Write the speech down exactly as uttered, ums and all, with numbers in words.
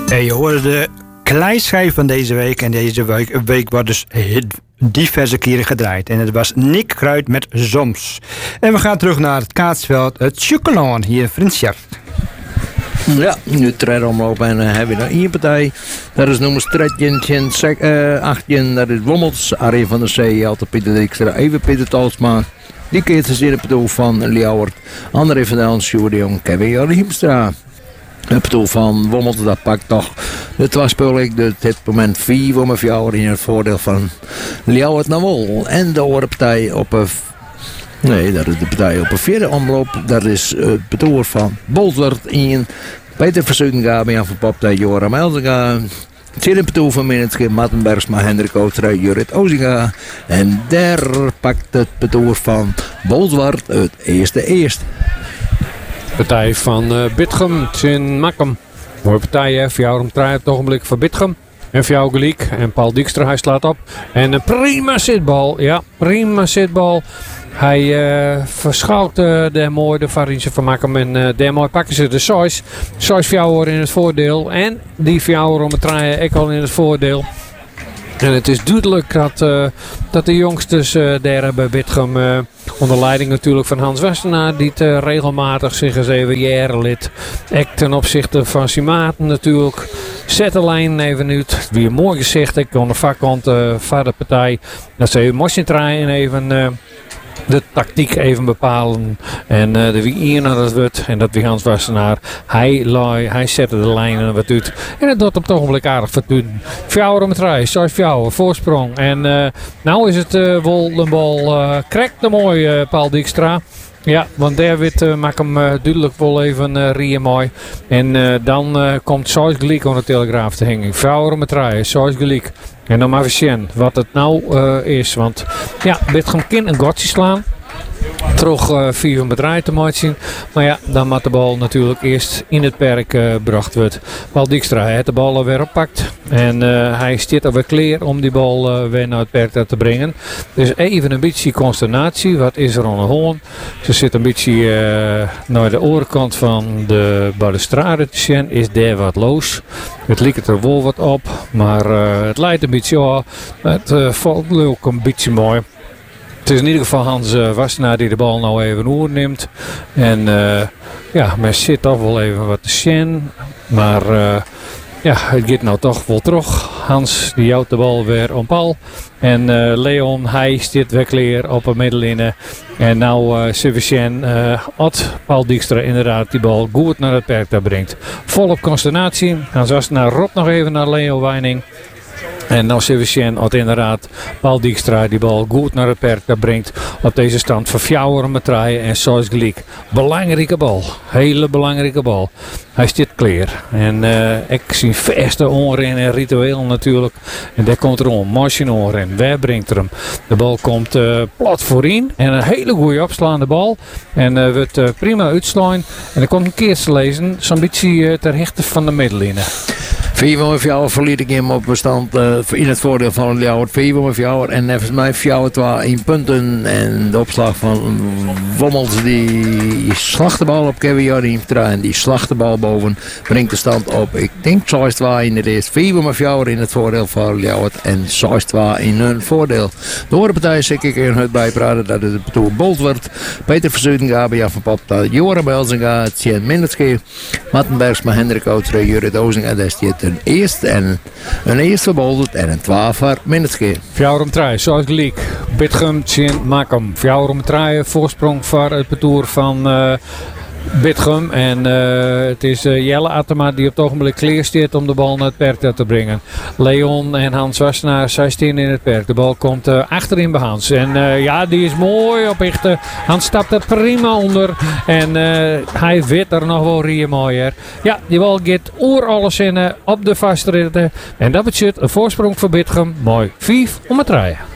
En je hoorde de kleinschijf van deze week. En deze week, week wordt dus diverse keren gedraaid. En het was Nick Kruid met Soms. En we gaan terug naar het kaatsveld. Het Tjukelaan hier in Frinsjart. Ja, nu treden omloop en uh, hebben we nog één partij. Dat is nummer Stretjen, uh, achtjen, dat is Wommels, Arie van der Zee, altijd Pieter Dijkstra, even Pieter Talsma. Die keert te zien op het doel van Ljouwert, André van Dalen, Sjoerd de Jong, Kevin Jan Hiemstra. Op het doel van Wommels, dat pakt toch de twaspul ik op dit moment vier voor mijn vrouwen in het voordeel van Ljouwert naar Wol. En de andere partij op een... Nee, dat is de partij op een vierde omloop. Dat is uh, het betoer van Bolsward in Peter Verzuidenga, Jan van Poptij, Joram Elzinga. Het zit in het betoer van Minetschip, Mattenbergsma, Hendrik Oosterij, Jurrit Ozinga. En daar pakt het betoer van Bolsward het eerste eerst. Partij van uh, Bitgem, Tsin Makkum. Mooie partij, hè? Voor jou om het op het ogenblik van Bitgem. En voor jou Geliek. En Paul Dijkstra, hij slaat op. En een prima zitbal. Ja, prima zitbal. Hij uh, verschouwt uh, de mooi de variantje van Makkum. En uh, de mooi pakken ze de Sois. Sois voor jou in het voordeel. En die voor jou om het draaien ook al in het voordeel. En het is duidelijk dat, uh, dat de jongsters uh, daar bij Bitgem, uh, onder leiding natuurlijk van Hans Westernaar, die het, uh, regelmatig zich eens even jaren lid. Ek ten opzichte van Simaten natuurlijk. Zet de lijn even uit. Weer mooi gezegd. Ik kon de vakkant uh, van de partij. Dat ze even moesten draaien en even... Uh, de tactiek even bepalen. En uh, de wie hier naar het wordt. En dat wie Hans Wassenaar. Hij, lui, hij zette de lijnen wat uit. En het doet op het ogenblik aardig vertoen. Fjouwer met rij. Zoals Fjouwer. Voorsprong. En uh, nou is het uh, wel de bal. Uh, krijgt de mooie uh, Paul Dijkstra. Ja, want David uh, maakt hem uh, duidelijk wel even uh, rieën mooi. En uh, dan uh, komt Sois Geliek aan de telegraaf te hangen. Vrouwen met rijden, Sois Geliek. En dan maar even zien wat het nou uh, is. Want ja, Bitgem kan een gotje slaan. Terug uh, vier van bedrijf te mooi zien. Maar ja, dan moet de bal natuurlijk eerst in het perk uh, gebracht wordt. Paul Dijkstra heeft de bal weer oppakt. En uh, hij staat alweer klaar om die bal uh, weer naar het perk te brengen. Dus even een beetje consternatie. Wat is er aan de hoorn? Ze zit een beetje uh, naar de orenkant van de balustrade te zien. Is daar wat los? Het lijkt er wel wat op. Maar uh, het lijkt een beetje af. Het uh, valt ook een beetje mooi. Het is in ieder geval Hans uh, Wassenaar die de bal nou even oorneemt. En uh, ja, men zit toch wel even wat te zien. Maar uh, ja, het gaat nou toch wel terug. Hans die houdt de bal weer op Paul. En uh, Leon, hij zit weer klaar op een middenlijn. En nou uh, Sufficient uh, had Paul Dijkstra inderdaad die bal goed naar het perk brengt. Volop consternatie. Hans Wassenaar roept nog even naar Leo Weining. En nou Sufficient had inderdaad Paul Dijkstra die bal goed naar het perk brengt. Op deze stand van Fjouwer met draaien en Sois Geliek. Belangrijke bal. Hele belangrijke bal. Hij staat klaar. En uh, ik zie verste onren en ritueel natuurlijk. En daar komt er om. Machine onren. Waar brengt er hem? De bal komt uh, plat voorin. En een hele goede opslaande bal. En uh, wordt uh, prima uitslaan. En er komt een keer te lezen. Zo'n beetje uh, ter rechter van de middenlijn. Vier van Fjouwer verliet ik hem op bestand uh, in het voordeel van Ljouwert. Vier van Fjouwer en volgens mij Fjouwer was één punten. En de opslag van Wommels die slacht de bal op Kevin Jordi. En die slacht de bal boven. Brengt de stand op. Ik denk zes twee in het eerste. Vier van Fjouwer in het voordeel van Ljouwert. En zes twee in hun voordeel. De andere partij zeg ik in het bijpraten. Dat is het betoer Bolsward. Peter Verzuidenga, Jan van Popta, Joram Elzinga, Tjen Mindertje, Mattenbergsma, Hendrik Outre, Jurrit Ozinga. Dat is het een eerste en een eerste Bolsward en een twaalf voor Mindertje. Fjouwer om trein, zoals Geliek. Bitgem, Tjen, Makkum. Fjouwer om trein, voorsprong voor het betoer van uh, Bitgem. En uh, het is uh, Jelle Attema die op het ogenblik klaar staat om de bal naar het perk te brengen. Leon en Hans Wassenaar, zij staan in het perk. De bal komt uh, achterin bij Hans. En uh, ja, die is mooi op echt. Uh, Hans stapt er prima onder. En uh, hij weet er nog wel rieën mooier. Ja, die bal gaat oer alles in uh, op de vastritten. En dat betekent een voorsprong voor Bitgem. Mooi. Vijf om het rijden.